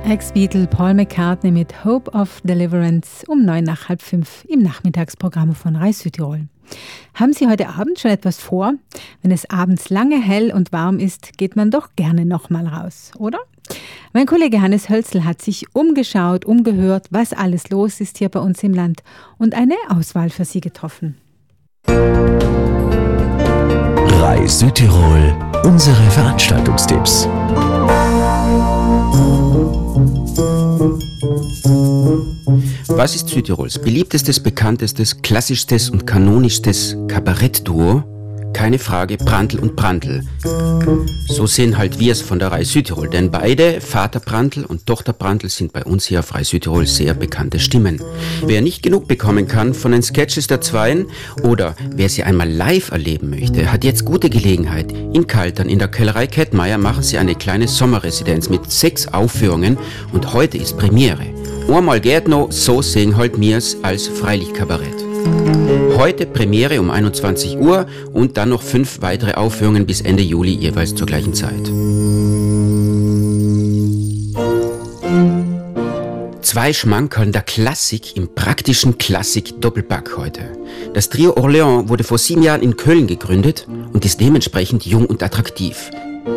Ex-Beatle Paul McCartney mit Hope of Deliverance um 4:45 im Nachmittagsprogramm von Rai Südtirol. Haben Sie heute Abend schon etwas vor? Wenn es abends lange hell und warm ist, geht man doch gerne nochmal raus, oder? Mein Kollege Hannes Hölzl hat sich umgeschaut, umgehört, was alles los ist hier bei uns im Land und eine Auswahl für Sie getroffen. Rai Südtirol, unsere Veranstaltungstipps. Was ist Südtirols beliebtestes, bekanntestes, klassischstes und kanonischstes Kabarettduo? Keine Frage, Brandl und Brandl. So sehen halt wir es von der Rai Südtirol, denn beide, Vater Brandl und Tochter Brandl, sind bei uns hier auf Rai Südtirol sehr bekannte Stimmen. Wer nicht genug bekommen kann von den Sketches der Zweien oder wer sie einmal live erleben möchte, hat jetzt gute Gelegenheit. In Kaltern, in der Kellerei Kettmeier, machen sie eine kleine Sommerresidenz mit 6 Aufführungen und heute ist Premiere. Einmal geht noch, so sehen halt mir's als Freilichtkabarett. Heute Premiere um 21 Uhr und dann noch 5 weitere Aufführungen bis Ende Juli, jeweils zur gleichen Zeit. 2 Schmankerln der Klassik im praktischen Klassik-Doppelpack heute. Das Trio Orléans wurde vor 7 Jahren in Köln gegründet und ist dementsprechend jung und attraktiv.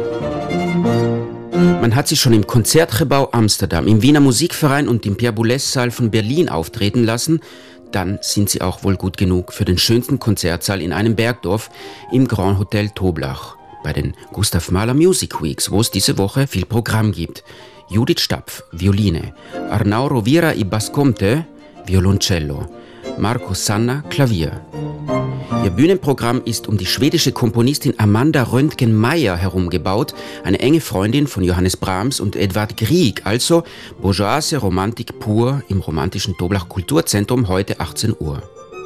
Man hat sie schon im Concertgebouw Amsterdam, im Wiener Musikverein und im Pierre Boulez-Saal von Berlin auftreten lassen. Dann sind sie auch wohl gut genug für den schönsten Konzertsaal in einem Bergdorf im Grand Hotel Toblach bei den Gustav Mahler Music Weeks, wo es diese Woche viel Programm gibt. Judith Stapf, Violine, Arnau Rovira i Bascomte, Violoncello, Marco Sanna, Klavier. Ihr Bühnenprogramm ist um die schwedische Komponistin Amanda Röntgen-Meyer herumgebaut, eine enge Freundin von Johannes Brahms und Edvard Grieg, also bourgeoise Romantik pur im romantischen Toblach Kulturzentrum, heute 18 Uhr.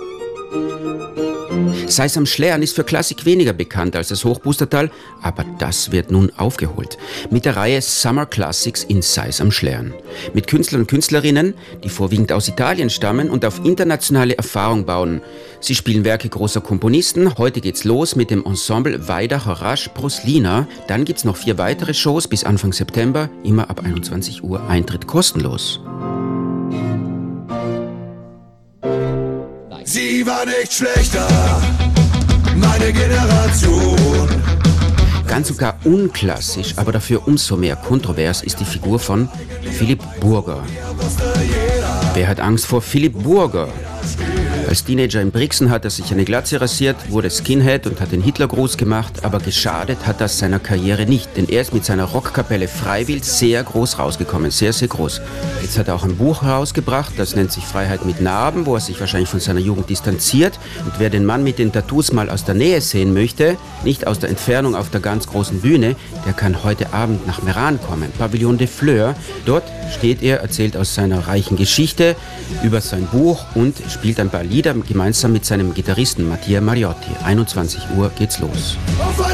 Seis am Schlern ist für Klassik weniger bekannt als das Hochbustertal, aber das wird nun aufgeholt. Mit der Reihe Summer Classics in Seis am Schlern. Mit Künstlern und Künstlerinnen, die vorwiegend aus Italien stammen und auf internationale Erfahrung bauen. Sie spielen Werke großer Komponisten. Heute geht's los mit dem Ensemble Vaidacher Rasch Proslina. Dann gibt's noch 4 weitere Shows bis Anfang September, immer ab 21 Uhr, Eintritt kostenlos. Sie war nicht schlechter, meine Generation. Ganz und gar unklassisch, aber dafür umso mehr kontrovers ist die Figur von Philipp Burger. Wer hat Angst vor Philipp Burger? Als Teenager in Brixen hat er sich eine Glatze rasiert, wurde Skinhead und hat den Hitlergruß gemacht, aber geschadet hat das seiner Karriere nicht, denn er ist mit seiner Rockkapelle Freiwild sehr groß rausgekommen, sehr, sehr groß. Jetzt hat er auch ein Buch herausgebracht, das nennt sich Freiheit mit Narben, wo er sich wahrscheinlich von seiner Jugend distanziert. Und wer den Mann mit den Tattoos mal aus der Nähe sehen möchte, nicht aus der Entfernung auf der ganz großen Bühne, der kann heute Abend nach Meran kommen, Pavillon des Fleurs. Dort steht er, erzählt aus seiner reichen Geschichte über sein Buch und spielt ein paar Lieder gemeinsam mit seinem Gitarristen Mattia Mariotti. 21 Uhr geht's los.